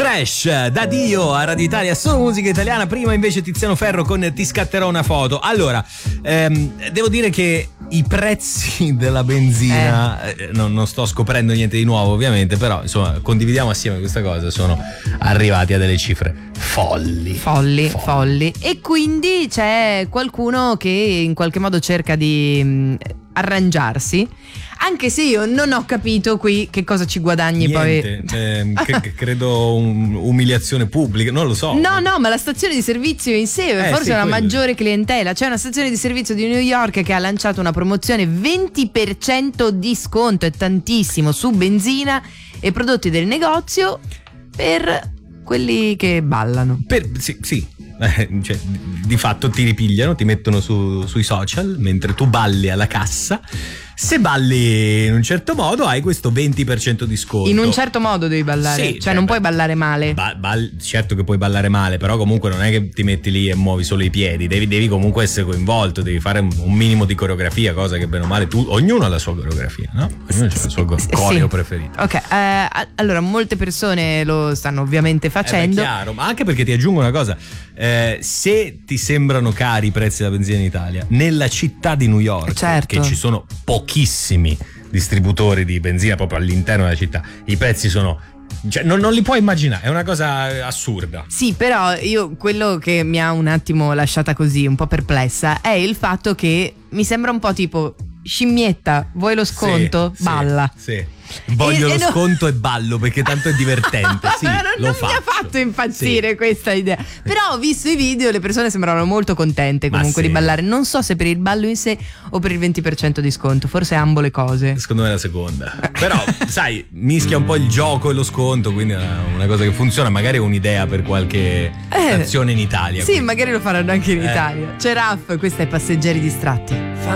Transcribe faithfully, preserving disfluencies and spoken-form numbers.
Crash da Dio a Radio Italia, solo musica italiana. Prima invece Tiziano Ferro con Ti scatterò una foto. Allora, ehm, devo dire che i prezzi della benzina, eh. Eh, non, non sto scoprendo niente di nuovo ovviamente, però insomma condividiamo assieme questa cosa, sono arrivati a delle cifre folli. Folli, folli. folli. E quindi c'è qualcuno che in qualche modo cerca di mh, arrangiarsi, anche se io non ho capito qui che cosa ci guadagni. Niente, poi eh, che, credo un, umiliazione pubblica, non lo so. No, no, ma la stazione di servizio in sé, eh, forse sì, è una quello. maggiore clientela. C'è una stazione di servizio di New York che ha lanciato una promozione venti per cento di sconto, è tantissimo, su benzina e prodotti del negozio per quelli che ballano. Per, sì, sì. Eh, cioè, di fatto ti ripigliano, ti mettono su, sui social mentre tu balli alla cassa. Se balli in un certo modo hai questo venti per cento di sconto. In un certo modo devi ballare, sì, cioè, cioè non beh, puoi ballare male. ba- ball- certo che puoi ballare male, però comunque non è che ti metti lì e muovi solo i piedi, devi, devi comunque essere coinvolto, devi fare un minimo di coreografia, cosa che bene o male tu, ognuno ha la sua coreografia, no? Ognuno ha il suo go- coreo sì. preferito. Ok, eh, allora molte persone lo stanno ovviamente facendo. È chiaro, ma anche perché ti aggiungo una cosa, eh, se ti sembrano cari i prezzi della benzina in Italia, nella città di New York, certo, che ci sono pochissimi distributori di benzina proprio all'interno della città, i prezzi sono, cioè, non, non li puoi immaginare, è una cosa assurda. Sì, però io quello che mi ha un attimo lasciata così un po' perplessa è il fatto che mi sembra un po' tipo scimmietta, vuoi lo sconto? Sì, balla. Sì, sì. Voglio E- lo e no- sconto e ballo perché tanto è divertente. Sì, non lo non faccio. mi ha fatto impazzire Sì. questa idea. Però ho visto i video, le persone sembravano molto contente Ma comunque sì. di ballare. Non so se per il ballo in sé o per il venti per cento di sconto, forse ambo le cose. Secondo me è la seconda. Però, sai, mischia un po' il gioco e lo sconto, quindi è una cosa che funziona. Magari è un'idea per qualche Eh, stazione in Italia. Sì, quindi. magari lo faranno anche in Eh. Italia. C'è Raff, questa è Passeggeri distratti.